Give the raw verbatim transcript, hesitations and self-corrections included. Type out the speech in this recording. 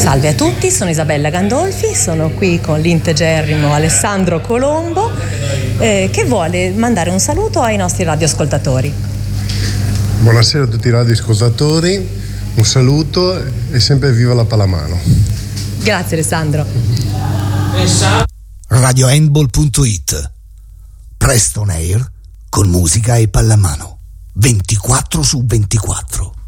Salve a tutti, sono Isabella Gandolfi, sono qui con l'integerrimo Alessandro Colombo eh, che vuole mandare un saluto ai nostri radioascoltatori. Buonasera a tutti i radioascoltatori, un saluto e sempre viva la pallamano. Grazie Alessandro. radio handball punto it, presto on air con musica e pallamano ventiquattro su ventiquattro.